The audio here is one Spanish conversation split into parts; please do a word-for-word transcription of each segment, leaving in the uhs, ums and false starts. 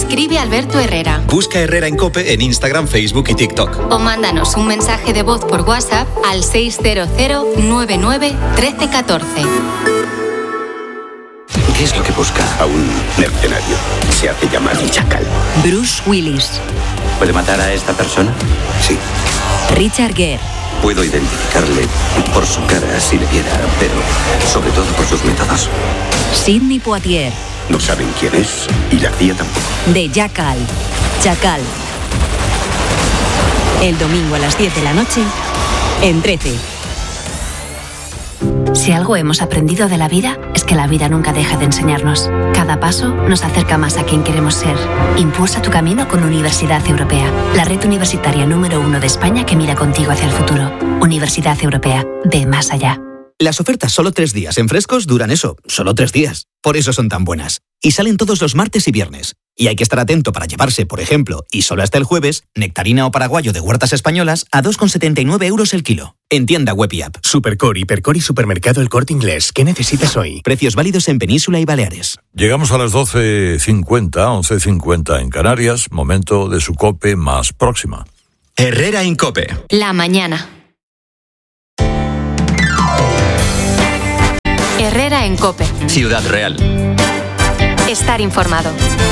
Escribe a Alberto Herrera. Busca Herrera en COPE en Instagram, Facebook y TikTok. O mándanos un mensaje de voz por WhatsApp al seis cero cero nueve nueve uno tres uno cuatro. ¿Qué es lo que busca? A un mercenario. Se hace llamar Chacal. Bruce Willis. ¿Puede matar a esta persona? Sí. Richard Gere. Puedo identificarle por su cara si le viera, pero sobre todo por sus métodos. Sidney Poitier. No saben quién es y la C I A tampoco. De Jackal. Chacal. El domingo a las diez de la noche en trece. Si algo hemos aprendido de la vida, es que la vida nunca deja de enseñarnos. Cada paso nos acerca más a quien queremos ser. Impulsa tu camino con Universidad Europea, la red universitaria número uno de España que mira contigo hacia el futuro. Universidad Europea, ve más allá. Las ofertas solo tres días en Frescos duran eso, solo tres días. Por eso son tan buenas. Y salen todos los martes y viernes. Y hay que estar atento para llevarse, por ejemplo, y solo hasta el jueves, nectarina o paraguayo de huertas españolas a dos con setenta y nueve euros el kilo. En tienda web y app. Supercore, Hipercore y Supermercado El Corte Inglés. ¿Qué necesitas hoy? Precios válidos en Península y Baleares. Llegamos a las doce cincuenta, once cincuenta en Canarias. Momento de su COPE más próxima. Herrera en COPE. La mañana. Herrera en COPE. Ciudad Real. Estar informado.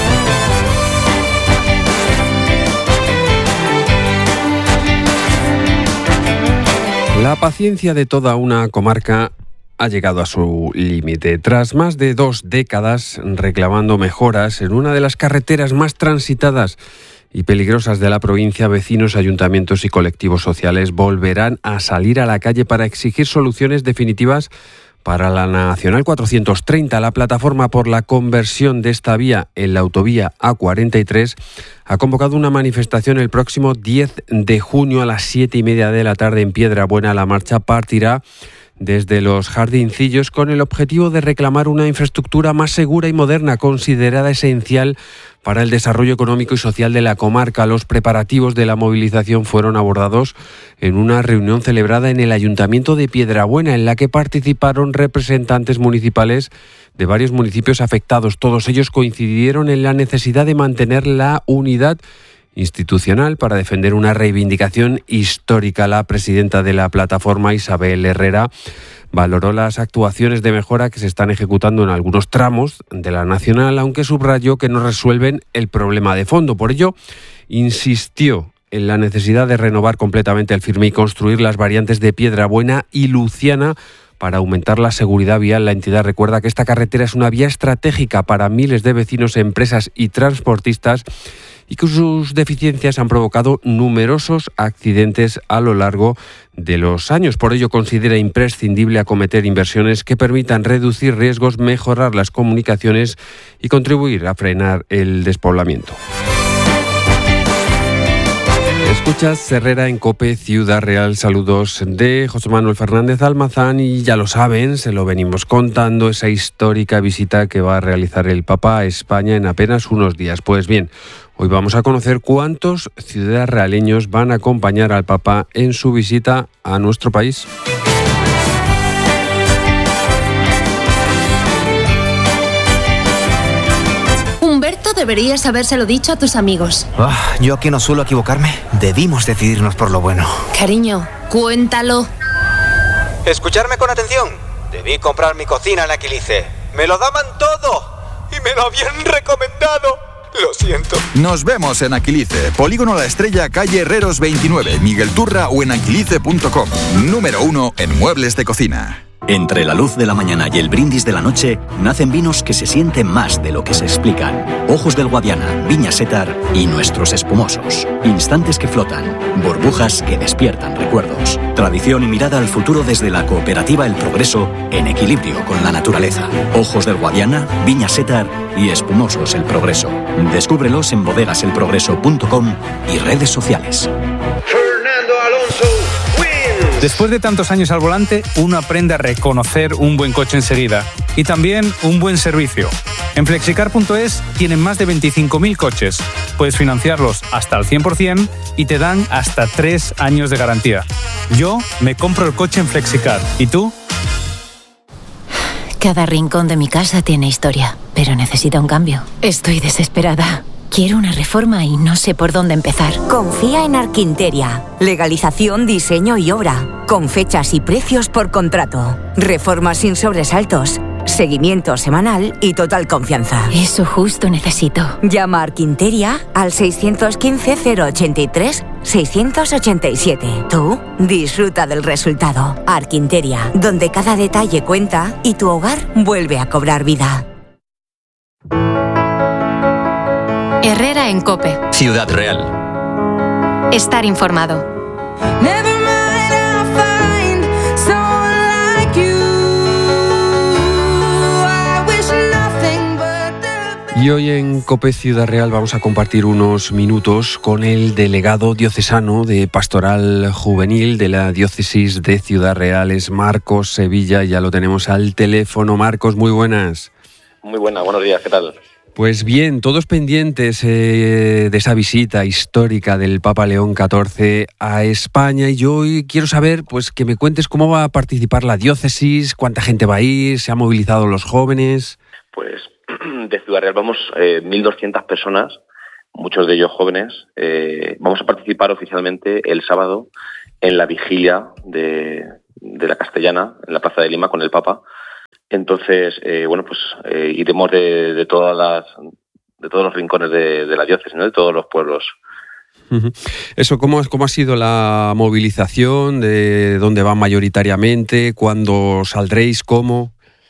La paciencia de toda una comarca ha llegado a su límite. Tras más de dos décadas reclamando mejoras en una de las carreteras más transitadas y peligrosas de la provincia, vecinos, ayuntamientos y colectivos sociales volverán a salir a la calle para exigir soluciones definitivas para la Nacional cuatrocientos treinta. La plataforma por la conversión de esta vía en la autovía A cuarenta y tres ha convocado una manifestación el próximo diez de junio a las siete y media de la tarde en Piedrabuena. La marcha partirá desde los Jardincillos con el objetivo de reclamar una infraestructura más segura y moderna, considerada esencial para el desarrollo económico y social de la comarca. Los preparativos de la movilización fueron abordados en una reunión celebrada en el Ayuntamiento de Piedrabuena, en la que participaron representantes municipales de varios municipios afectados. Todos ellos coincidieron en la necesidad de mantener la unidad institucional para defender una reivindicación histórica. La presidenta de la plataforma, Isabel Herrera, valoró las actuaciones de mejora que se están ejecutando en algunos tramos de la Nacional, aunque subrayó que no resuelven el problema de fondo. Por ello, insistió en la necesidad de renovar completamente el firme y construir las variantes de Piedrabuena y Luciana para aumentar la seguridad vial. La entidad recuerda que esta carretera es una vía estratégica para miles de vecinos, empresas y transportistas, y que sus deficiencias han provocado numerosos accidentes a lo largo de los años. Por ello, considera imprescindible acometer inversiones que permitan reducir riesgos, mejorar las comunicaciones y contribuir a frenar el despoblamiento. Escuchas Herrera en COPE, Ciudad Real. Saludos de José Manuel Fernández Almazán, y ya lo saben, se lo venimos contando, esa histórica visita que va a realizar el Papa a España en apenas unos días. Pues bien, hoy vamos a conocer cuántos ciudadanos realeños van a acompañar al Papa en su visita a nuestro país. Deberías habérselo dicho a tus amigos. Oh, yo que no suelo equivocarme, debimos decidirnos por lo bueno. Cariño, cuéntalo. Escucharme con atención. Debí comprar mi cocina en Aquilice. Me lo daban todo y me lo habían recomendado. Lo siento. Nos vemos en Aquilice, Polígono La Estrella, calle Herreros veintinueve, Miguel Turra, o en aquilice punto com. Número uno en muebles de cocina. Entre la luz de la mañana y el brindis de la noche, nacen vinos que se sienten más de lo que se explican. Ojos del Guadiana, Viña Setar y nuestros espumosos. Instantes que flotan, burbujas que despiertan recuerdos. Tradición y mirada al futuro desde la cooperativa El Progreso, en equilibrio con la naturaleza. Ojos del Guadiana, Viña Setar y espumosos El Progreso. Descúbrelos en bodegas el progreso punto com y redes sociales. Fernando Alonso. Después de tantos años al volante, uno aprende a reconocer un buen coche enseguida y también un buen servicio. En flexicar punto es tienen más de veinticinco mil coches. Puedes financiarlos hasta al cien por ciento y te dan hasta tres años de garantía. Yo me compro el coche en Flexicar. ¿Y tú? Cada rincón de mi casa tiene historia, pero necesita un cambio. Estoy desesperada. Quiero una reforma y no sé por dónde empezar. Confía en Arquinteria. Legalización, diseño y obra. Con fechas y precios por contrato. Reformas sin sobresaltos. Seguimiento semanal y total confianza. Eso justo necesito. Llama a Arquinteria al seiscientos quince cero ochenta y tres seiscientos ochenta y siete. Tú disfruta del resultado. Arquinteria, donde cada detalle cuenta y tu hogar vuelve a cobrar vida. Herrera en COPE. Ciudad Real. Estar informado. Y hoy en COPE Ciudad Real vamos a compartir unos minutos con el delegado diocesano de Pastoral Juvenil de la Diócesis de Ciudad Real, es Marcos Sevilla. Ya lo tenemos al teléfono. Marcos, muy buenas. Muy buenas, buenos días, ¿qué tal? Pues bien, todos pendientes eh, de esa visita histórica del Papa León catorce a España, y yo hoy quiero saber, pues, que me cuentes cómo va a participar la diócesis, cuánta gente va a ir, se han movilizado los jóvenes. Pues de Ciudad Real vamos eh, mil doscientas personas, muchos de ellos jóvenes. Eh, vamos a participar oficialmente el sábado en la vigilia de, de la Castellana, en la Plaza de Lima, con el Papa. Entonces, eh, bueno, pues eh, iremos de, de todas las, de todos los rincones de, de la diócesis, ¿no? De todos los pueblos. Eso, ¿cómo, cómo ha sido la movilización? ¿De dónde van mayoritariamente? ¿Cuándo saldréis? ¿Cómo?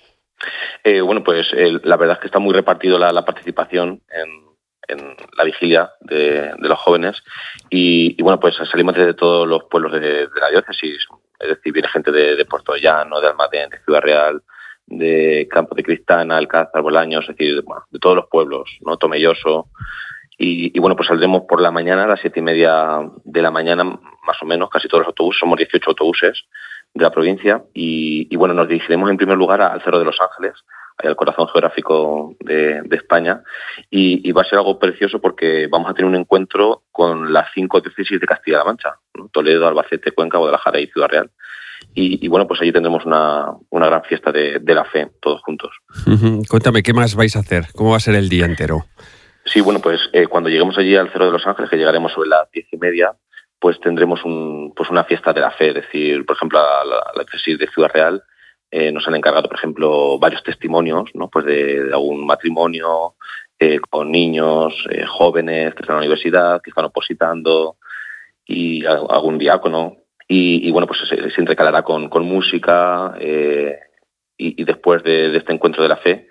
Eh, bueno, pues eh, la verdad es que está muy repartido la, la participación en, en la vigilia de, de los jóvenes y, y bueno, pues salimos desde todos los pueblos de, de la diócesis, es decir, viene gente de, de Puerto Llano, de Almadén, de Ciudad Real, de Campo de Cristana, Alcázar, Bolaños, es decir, de, bueno, de todos los pueblos, ¿no? Tomelloso. Y, y bueno, pues saldremos por la mañana, a las siete y media de la mañana, más o menos, casi todos los autobuses, somos dieciocho autobuses de la provincia, y, y bueno, nos dirigiremos en primer lugar al Cerro de los Ángeles, ahí al corazón geográfico de, de España, y, y va a ser algo precioso porque vamos a tener un encuentro con las cinco diócesis de Castilla-La Mancha, ¿no? Toledo, Albacete, Cuenca, Guadalajara y Ciudad Real. Y, y bueno, pues allí tendremos una, una gran fiesta de, de la fe, todos juntos. Uh-huh. Cuéntame, ¿qué más vais a hacer? ¿Cómo va a ser el día entero? Sí, bueno, pues eh, cuando lleguemos allí al Cerro de los Ángeles, que llegaremos sobre las diez y media, pues tendremos un, pues una fiesta de la fe. Es decir, por ejemplo, la, la, la diócesis de Ciudad Real eh, nos han encargado, por ejemplo, varios testimonios, ¿no? Pues de, de algún matrimonio eh, con niños, eh, jóvenes que están en la universidad, que están opositando, y a, algún diácono. Y, y bueno, pues se, se intercalará con, con música eh, y, y después de, de este encuentro de la fe,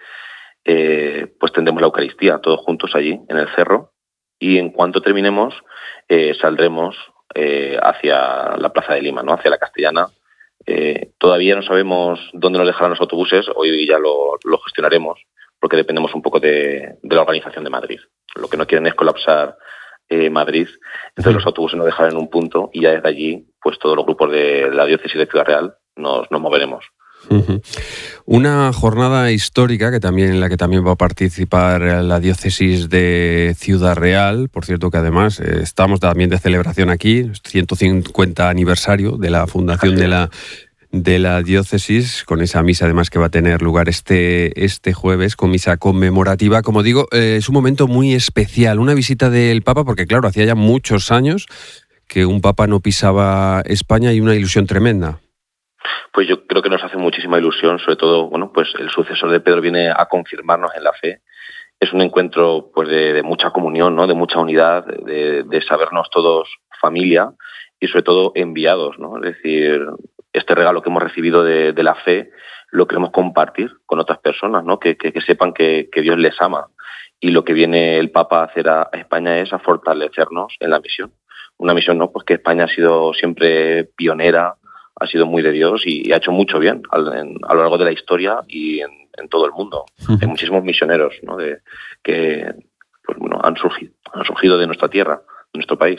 eh, pues tendremos la Eucaristía todos juntos allí en el cerro, y en cuanto terminemos eh, saldremos eh, hacia la Plaza de Lima, ¿no? Hacia la Castellana. Eh, todavía no sabemos dónde nos dejarán los autobuses, hoy ya lo, lo gestionaremos, porque dependemos un poco de, de la organización de Madrid. Lo que no quieren es colapsar eh, Madrid, entonces los autobuses nos dejarán en un punto y ya desde allí, pues todos los grupos de la diócesis de Ciudad Real nos, nos moveremos. Uh-huh. Una jornada histórica que también en la que también va a participar la diócesis de Ciudad Real. Por cierto que además eh, estamos también de celebración aquí, ciento cincuenta aniversario de la fundación de la de la diócesis, con esa misa además que va a tener lugar este este jueves, con misa conmemorativa. Como digo, eh, es un momento muy especial, una visita del Papa, porque claro, hacía ya muchos años que un Papa no pisaba España, y una ilusión tremenda. Pues yo creo que nos hace muchísima ilusión, sobre todo, bueno, pues el sucesor de Pedro viene a confirmarnos en la fe. Es un encuentro, pues, de, de mucha comunión, ¿no? De mucha unidad, de, de sabernos todos familia y sobre todo enviados, ¿no? Es decir, este regalo que hemos recibido de, de la fe lo queremos compartir con otras personas, ¿no? Que, que, que sepan que, que Dios les ama. Y lo que viene el Papa a hacer a, a España es a fortalecernos en la misión. Una misión, ¿no? Pues que España ha sido siempre pionera, ha sido muy de Dios y, y ha hecho mucho bien a, en, a lo largo de la historia y en, en todo el mundo. Uh-huh. Hay muchísimos misioneros, ¿no? De, que pues, bueno, han surgido, han surgido de nuestra tierra, de nuestro país.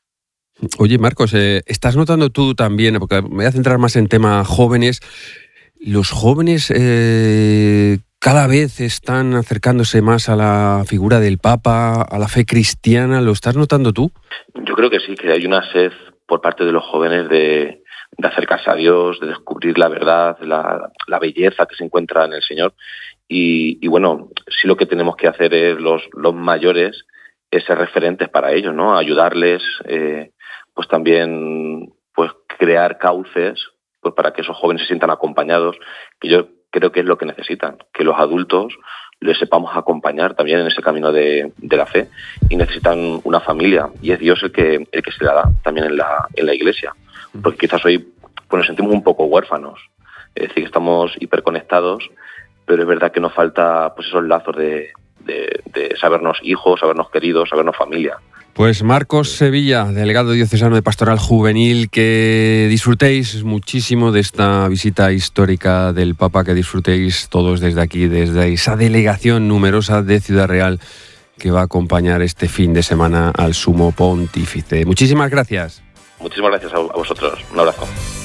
Oye, Marcos, eh, ¿estás notando tú también, porque me voy a centrar más en temas jóvenes, los jóvenes eh, cada vez están acercándose más a la figura del Papa, a la fe cristiana? ¿Lo estás notando tú? Yo creo que sí, que hay una sed por parte de los jóvenes de, de acercarse a Dios, de descubrir la verdad, la, la belleza que se encuentra en el Señor. Y, y bueno, sí, lo que tenemos que hacer es los, los mayores es ser referentes para ellos, ¿no? Ayudarles, eh, pues también pues crear cauces pues para que esos jóvenes se sientan acompañados, que yo creo que es lo que necesitan, que los adultos les sepamos acompañar también en ese camino de, de la fe, y necesitan una familia, y es Dios el que el que se la da también en la en la iglesia, porque quizás hoy pues nos sentimos un poco huérfanos, es decir, que estamos hiperconectados, pero es verdad que nos falta pues esos lazos de, de, de sabernos hijos, sabernos queridos, sabernos familia. Pues Marcos Sevilla, delegado diocesano de Pastoral Juvenil, que disfrutéis muchísimo de esta visita histórica del Papa, que disfrutéis todos desde aquí, desde esa delegación numerosa de Ciudad Real que va a acompañar este fin de semana al Sumo Pontífice. Muchísimas gracias. Muchísimas gracias a vosotros. Un abrazo.